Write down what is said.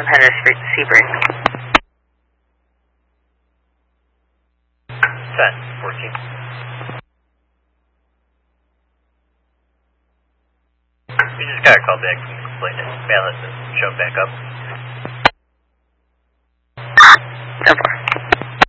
on Henry Street, Sebring. 10-14. We just got a call back from the complainant. Balance has shown back up. 10-4.